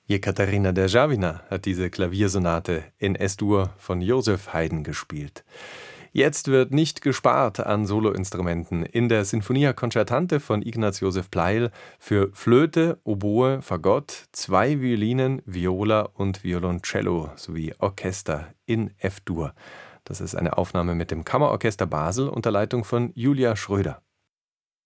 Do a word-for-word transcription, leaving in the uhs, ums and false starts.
Jekaterina Derzhavina hat diese Klaviersonate in Es-Dur von Joseph Haydn gespielt. Jetzt wird nicht gespart an Soloinstrumenten. In der Sinfonia Concertante von Ignaz Josef Pleyel für Flöte, Oboe, Fagott, zwei Violinen, Viola und Violoncello sowie Orchester in F-Dur. Das ist eine Aufnahme mit dem Kammerorchester Basel unter Leitung von Julia Schröder.